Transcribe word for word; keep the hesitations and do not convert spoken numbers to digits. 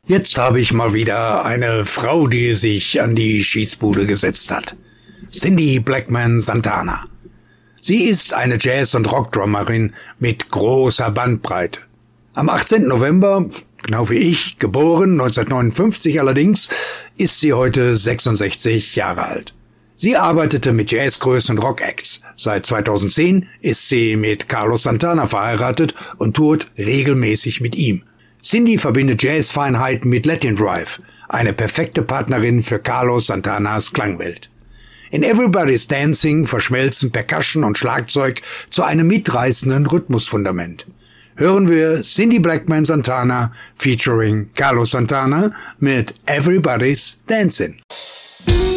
Jetzt habe ich mal wieder eine Frau, die sich an die Schießbude gesetzt hat. Cindy Blackman Santana. Sie ist eine Jazz- und Rockdrummerin mit großer Bandbreite. Am achtzehnten November, genau wie ich, geboren, neunzehnhundertneunundfünfzig allerdings, ist sie heute sechsundsechzig Jahre alt. Sie arbeitete mit Jazzgrößen und Rockacts. Seit zweitausendzehn ist sie mit Carlos Santana verheiratet und tourt regelmäßig mit ihm. Cindy verbindet Jazzfeinheiten mit Latin Drive, eine perfekte Partnerin für Carlos Santanas Klangwelt. In Everybody's Dancing verschmelzen Percussion und Schlagzeug zu einem mitreißenden Rhythmusfundament. Hören wir Cindy Blackman Santana featuring Carlos Santana mit Everybody's Dancing.